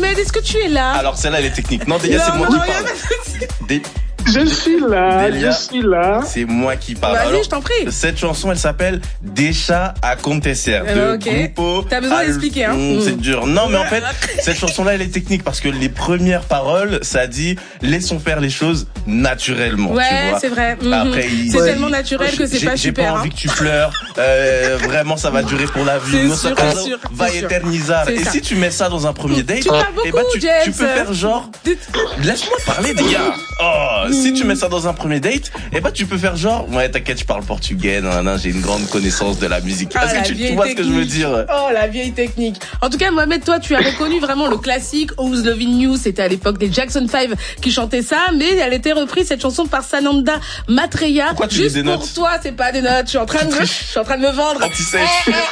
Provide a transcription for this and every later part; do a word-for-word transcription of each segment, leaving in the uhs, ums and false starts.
Mohamed, est-ce que tu es là? Alors celle-là, elle est technique. Non, Delia, c'est moi qui parle. Des... Je suis là, Delia, je suis là. C'est moi qui parle. Vas-y, Alors, je t'en prie. Cette chanson, elle s'appelle Deixa Acontecer euh, de okay. Grupo. T'as besoin Al... d'expliquer, hein. Mmh, c'est dur. Non, mais en fait, cette chanson-là, elle est technique parce que les premières paroles, ça dit laissons faire les choses naturellement. Ouais, tu vois. c'est vrai. Mmh. Après, il... c'est ouais. tellement naturel que c'est j'ai, pas j'ai super. J'ai pas envie hein. que tu pleures. Euh, vraiment, ça va durer pour la vie. C'est Nos sûr, ça c'est sûr, va c'est éternizar. sûr. Et ça. si tu mets ça dans un premier date, tu parles beaucoup, eh ben, tu, James. tu peux faire genre. Laisse-moi parler, des gars. Oh, mmh. Si tu mets ça dans un premier date, eh ben tu peux faire genre, ouais t'inquiète, je parle portugais, nan, nan, j'ai une grande connaissance de la musique. Ah, Est-ce que tu, tu vois technique. Ce que je veux dire? Oh la vieille technique. En tout cas, Mohamed, toi tu as reconnu vraiment le classique Who's Loving You. C'était à l'époque des Jackson five qui chantaient ça, mais elle était reprise cette chanson par Sananda Maitreya. Pourquoi tu Juste dis des pour notes? toi, c'est pas des notes. Je suis en train de me, je suis en train de me vendre. Anti-sèche.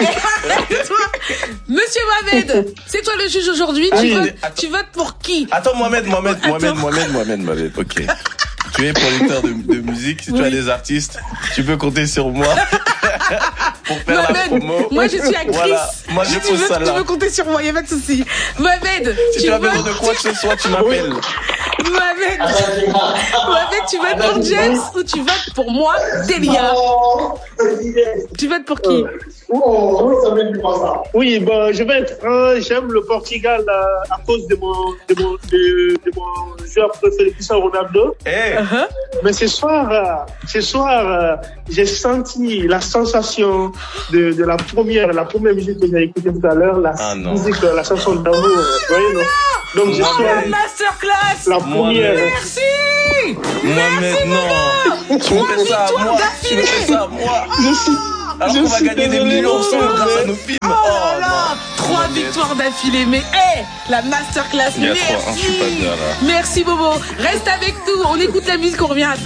Monsieur Mohamed, c'est toi le juge aujourd'hui. Tu, oui, votes, attends. tu votes pour qui? Attends, Mohamed, Mohamed, Mohamed, Mohamed, Mohamed, Mohamed. Ok. Tu es producteur de, de musique, si oui. tu as des artistes, tu peux compter sur moi pour faire Mohamed, la promo. Moi je suis actrice. Voilà. Moi je si pose tu veux, ça là. Tu peux compter sur moi, il n'y a pas de souci. Mohamed, si tu, tu as besoin de quoi que ce soit, tu m'appelles. Mohamed, Mohamed, tu votes pour James ou tu votes pour moi, Delia? Tu votes pour qui? Oui, bon, je vais être franc, j'aime le Portugal euh, à cause de mon, de mon, de, de mon joueur préféré, Cristiano Ronaldo. Hey. Uh-huh. Mais ce soir, euh, ce soir, euh, j'ai senti la sensation de, de la première, la première musique que j'ai écoutée tout à l'heure, la ah musique, la chanson d'amour, vous voyez, non? Donc, je suis la masterclass. La première. Merci. Mohamed, non. Tu fais ça à moi. Tu fais ça à moi. Je suis. Alors je qu'on va gagner désolé, des millions grâce à nos films. Oh là là, trois victoires d'affilée. Mais hé, hey, la masterclass. Il y a merci. trois, hein, je suis pas bien là. Merci Bobo. Reste avec nous. On écoute la musique, on revient à